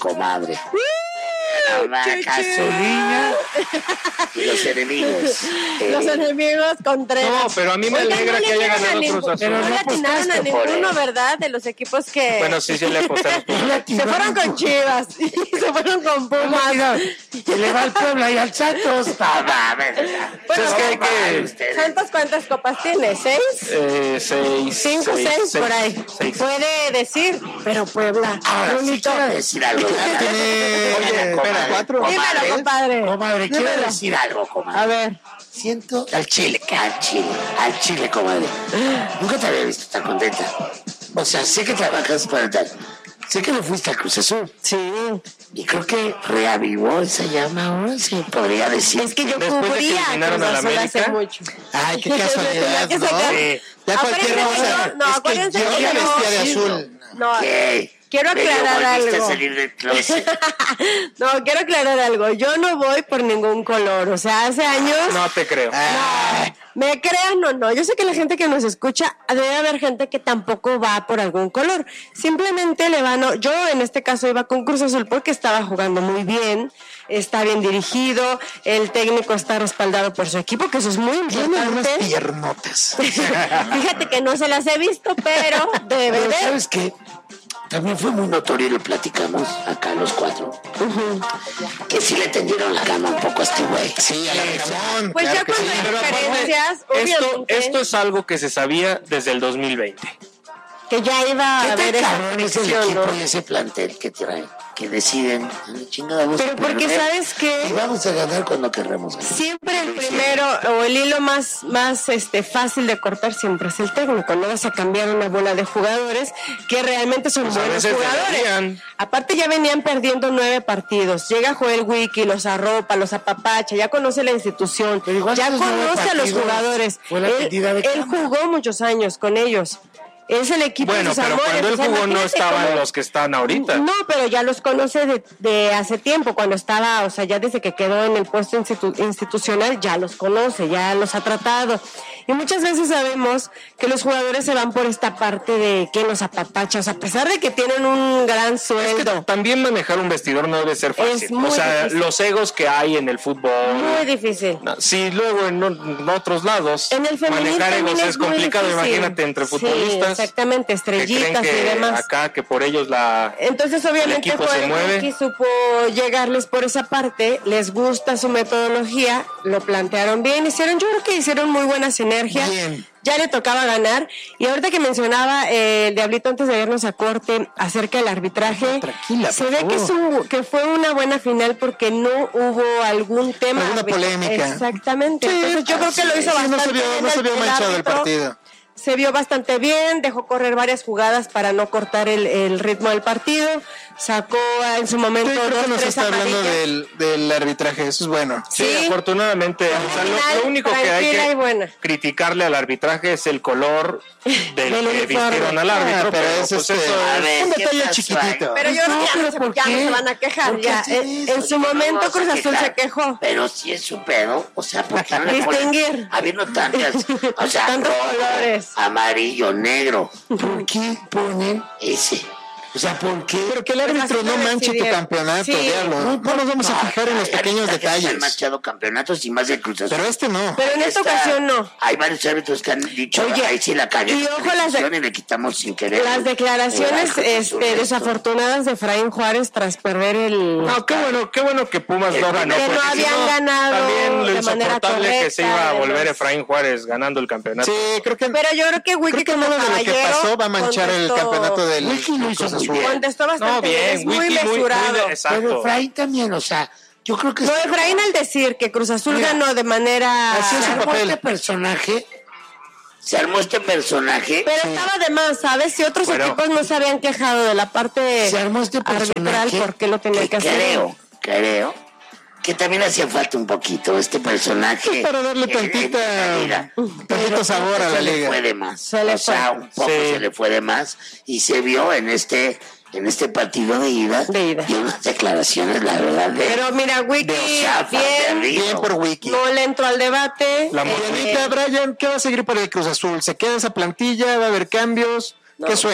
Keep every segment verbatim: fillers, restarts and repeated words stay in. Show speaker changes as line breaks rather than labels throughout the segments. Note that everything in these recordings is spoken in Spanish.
comadre. La vaca, su niña y los enemigos.
Eh, los enemigos Contreras.
No, pero a mí me Oigan, alegra no que haya ganado Cruz Azul.
Pero no le atinaron a ninguno, ¿verdad? De los equipos que...
Bueno, sí, sí le apostaron.
Se fueron con Chivas y se fueron con Pumas.
Y le va al Puebla y al Santos. Papá,
bueno, es que hay que... ¿Santos cuántas copas tiene? ¿Seis?
Eh, seis.
¿Cinco, seis? seis, seis por ahí.
Seis.
Puede decir, pero Puebla.
Ahora, sí quiero decir algo.
Oye, espera, cuatro.
Dímelo, compadre.
Comadre, quiero Dímelo. decir algo, comadre.
A ver.
Siento al chile, que al chile, al chile, comadre. Nunca te había visto tan contenta. O sea, sé que trabajas para tal. Sé que le fuiste a Cruz Azul.
Sí.
Y creo que reavivó esa llama ahora, se podría decir.
Es que yo cubría a Cruz Azul hace mucho.
Ay, qué casualidad, ¿no? Sí. Ya cualquier cosa.
No,
es que yo
que
la
no,
vestía de azul.
No.
¿Qué?
Quiero aclarar algo.
A salir del closet.
No, quiero aclarar algo. Yo no voy por ningún color. O sea, hace años.
No te creo.
No, me crean o no. Yo sé que la gente que nos escucha, debe haber gente que tampoco va por algún color. Simplemente le van. Yo en este caso iba con Cruz Azul porque estaba jugando muy bien. Está bien dirigido, el técnico está respaldado por su equipo, que eso es muy importante.
Tiene unas piernotas.
Fíjate que no se las he visto, pero debe de.
¿Sabes qué? También fue muy notorio y lo platicamos acá los cuatro. Uh-huh. Que sí le tendieron la cama un poco a este güey.
Sí, a la Ramón.
Pues
claro
ya cuando
sí.
hay diferencias,
esto,
obviamente.
Esto es algo que se sabía desde el dos mil veinte.
Que ya iba a haber esa
conexión, ¿no? Y ese plantel que trae, que deciden, chingada,
pero porque sabes que
y vamos a ganar cuando querramos ganar.
Siempre el primero o el hilo más más este fácil de cortar siempre es el técnico. No vas a cambiar una bola de jugadores que realmente son pues buenos jugadores. Deberían. Aparte ya venían perdiendo nueve partidos. Llega Joel Wiki, los arropa, los apapacha, ya conoce la institución, ya conoce a los jugadores. Él, él jugó muchos años con ellos. Es el equipo
bueno,
de sus
pero
amores.
cuando él
o sea,
jugó no estaban
cómo...
los que están ahorita.
No, pero ya los conoce de, de hace tiempo, cuando estaba, o sea, ya desde que quedó en el puesto institu- institucional, ya los conoce, ya los ha tratado. Y muchas veces sabemos que los jugadores se van por esta parte de que los apapachas, a pesar de que tienen un gran sueldo.
Es que también manejar un vestidor no debe ser fácil.
Es muy
o sea,
difícil.
Los egos que hay en el fútbol.
Muy difícil.
No, sí, luego en, en otros lados.
En el femenil
manejar egos
es,
es complicado,
difícil.
Imagínate entre futbolistas.
Sí, exactamente, estrellitas
que
y demás.
Acá, que por ellos la.
Entonces, obviamente, Joel Wiki supo llegarles por esa parte, les gusta su metodología, lo plantearon bien, hicieron, yo creo que hicieron muy buena sinergia.
Bien.
Ya le tocaba ganar. Y ahorita que mencionaba eh, el Diablito antes de irnos a corte acerca del arbitraje,
tranquila,
se ve que, es un, que fue una buena final porque no hubo algún tema.
Alguna polémica.
Exactamente.
Sí,
Entonces yo creo que lo hizo
sí,
bastante
no se vio,
bien.
no se vio
el
manchado el
árbitro.
partido.
Se vio bastante bien, dejó correr varias jugadas para no cortar el, el ritmo del partido, sacó en su momento
Sí, creo
dos,
que nos
tres
está hablando
amarillas.
del, del arbitraje, eso es bueno.
Sí,
Sí.
afortunadamente. O sea, lo, lo único que hay
Tranquila y buena.
que criticarle al arbitraje es el color del
Del
que
uniforme.
vistieron al árbitro.
Ah, pero
pero
es
pues
este-
eso
A ver,
un
¿qué
detalle
pasó
chiquitito.
ahí?
Pero yo creo que ya, no,
pero
se,
¿por
ya no
qué?
se van a quejar.
¿Por qué
Ya.
hacen
En,
eso?
en su
No nos
momento
vamos a
Cruz Azul
quejar.
se quejó.
Pero si es su pedo, o sea, porque no le
Distinguir.
ponen, habiendo tantas, o sea,
Tantos
rojo,
colores.
amarillo, negro, ¿por qué ponen ese? O sea, ¿por qué?
Pero que el árbitro no manche tu
decidieron.
campeonato,
Sí.
diablo. No, no nos vamos a fijar en los
hay
pequeños
arbitrajes que Han
detalles.
manchado campeonatos y más de Cruz Azul.
Pero este no.
Pero en esta
Está-
ocasión no.
Hay varios árbitros que han dicho,
Oye,
ahí sí la cagué.
y ojo las de-
y le quitamos sin querer.
Las declaraciones
Eh,
este, desafortunadas de Efraín Juárez tras perder el...
No, qué bueno, qué bueno que Pumas no ganó.
Que no
porque si
habían ganado
también
de
lo
manera
insoportable que se iba a
correcta,
volver
además.
Efraín Juárez ganando el campeonato.
Sí, creo que,
Pero yo creo que Wiki
creo que
como
nada de lo que
caballero
pasó va a manchar el
contestó-
campeonato del
Wiki lo hizo
Cruz
muy
Azul.
bien.
Contestó bastante
No, bien,
es muy
Wiki, muy- muy
mesurado.
de- exacto.
Pero Efraín también, o sea, yo creo que...
No,
está-
Efraín al decir que Cruz Azul
Mira,
ganó de manera...
así es
se
su
armó
papel.
este personaje, se armó este personaje,
Pero estaba de más, ¿sabes? Si otros
Bueno.
equipos no se habían quejado de la parte
se armó este
arbitral,
personaje,
¿por qué lo tenía que, hacer?
creo, creo, que también hacía falta un poquito este personaje.
Para darle
eh,
tantita-
en la liga.
tantito
Pero
sabor
creo
a
que
la
se le
liga.
fue de más.
Se le
o sea,
fue.
un poco
Sí.
se le fue de más y se vio en este en este partido de ida,
De ida.
y unas declaraciones, la verdad, de,
Pero mira, Wiki,
de Osafa, de
bien,
Arrigo.
Bien por Wiki.
no le entró al debate.
La
Eh,
Dianita, Brian, ¿qué va a seguir para el Cruz Azul? ¿Se queda esa plantilla? ¿Va a haber cambios? ¿Qué suena?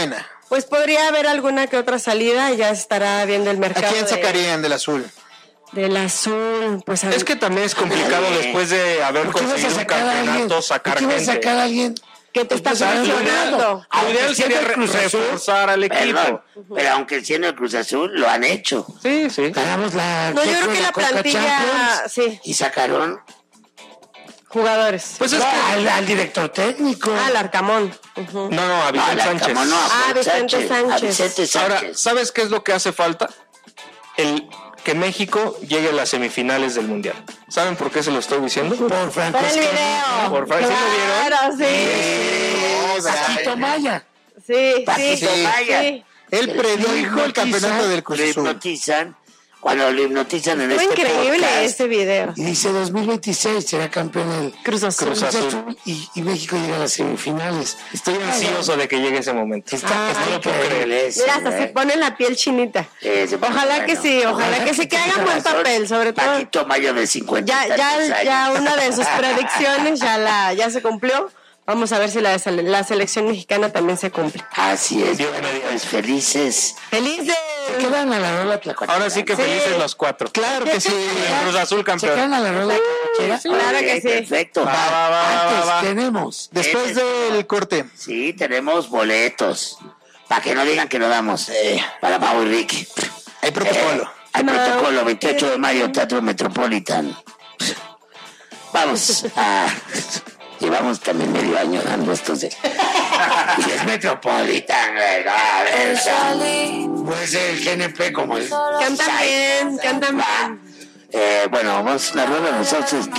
Pues podría haber alguna que otra salida, ya estará viendo el mercado.
¿A quién
de,
sacarían del azul?
Del azul, pues a
Es que también es complicado
Ay,
después de haber
¿por qué vas a
conseguido un
sacar a alguien?
campeonato
¿Por
sacar
qué vas a
gente.
sacar a alguien?
que te está
Pues, ¿sabes?
presionando.
Lo ideal sería re-
Cruz Azul,
reforzar al equipo.
perdón, pero aunque siendo el Cruz Azul, lo han hecho.
Sí, sí.
Ganamos la.
No, yo
¿qué
creo
fue?
que la
Coca
plantilla,
Champions,
sí.
Y sacaron
Jugadores.
Pues es
no,
que...
al, al director técnico.
Ah, el Arcamón. Ujú.
No, no, a
No,
Vicente
la
Sánchez.
Arcamón no, a
Ah, Vicente
A
Sánchez.
Vicente
Ahora,
Sánchez.
¿sabes qué es lo que hace falta? El que México llegue a las semifinales del Mundial. ¿Saben por qué se lo estoy diciendo?
Por Franco
Para el
Escamilla.
video.
Por Frank, ¿sí lo vieron?
Claro, sí.
Paquito Maya.
Sí, sí.
Paquito
sí,
Maya.
sí.
Él predijo el campeonato del Cruz
Lo
Azul.
hipnotizan. Cuando lo hipnotizan en
Fue
este
increíble
podcast,
ese video.
y dice dos mil veintiséis será campeón el
Cruz Azul.
Cruz Azul y, y México llega a las semifinales.
Estoy ansioso de que llegue ese momento.
Está,
Ah,
está
no lo puedo
increíble
creer.
eso,
Mira, hasta
¿eh?
se pone la piel chinita.
Eh, se pone
Ojalá que
bueno.
sí, ojalá que sí, que haga buen
razón.
papel, sobre todo.
Paquito Mayo de cincuenta y
Ya,
tantos
ya,
años.
ya una de sus predicciones ya la, ya se cumplió. Vamos a ver si la, de sele- la selección mexicana también se cumple.
Así es, bueno, pues felices.
¡Felices!
Se quedan a la rola tlacuachera.
Ahora sí que
Sí.
felices los cuatro.
Claro que sí.
El Cruz Azul
¿Se
campeón.
quedan a la rola tlacuachera?
Claro que
Ok,
sí.
Perfecto.
Va, va, va,
Antes
va, va.
tenemos.
Después
Tienes-
del corte.
Sí, tenemos boletos. Para que no digan que no damos. Eh, para Pau y Ricky.
Hay protocolo.
Eh, hay
No.
protocolo, veintiocho de mayo, Teatro Metropolitan. Vamos a... Llevamos también medio año dando estos de... Y es Metropolitan, güey, no, a ver, o sea, puede ser el G N P como el...
Cantan bien, cantan bien.
Eh, bueno, vamos a la rueda de nosotros.